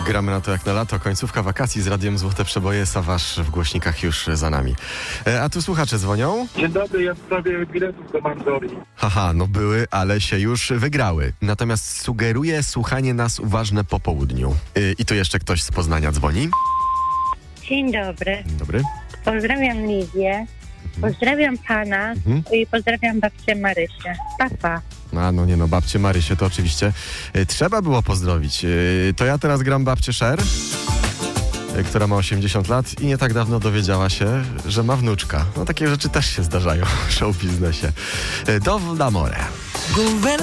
Gramy na to jak na lato. Końcówka wakacji z Radiem Złote Przeboje. Sawasz w głośnikach już za nami. A tu słuchacze dzwonią. Dzień dobry, ja w sprawie biletów do Mandorii. Haha, no były, ale się już wygrały. Natomiast sugeruję słuchanie nas uważne po południu. I tu jeszcze ktoś z Poznania dzwoni. Dzień dobry. Dzień dobry. Pozdrawiam Lidię. Pozdrawiam pana i pozdrawiam babcię Marysię. Pa. No babcię Marysię to oczywiście trzeba było pozdrowić. To ja teraz gram babcię Sher, która ma 80 lat i nie tak dawno dowiedziała się, że ma wnuczka. No takie rzeczy też się zdarzają w show biznesie. Do l'amore.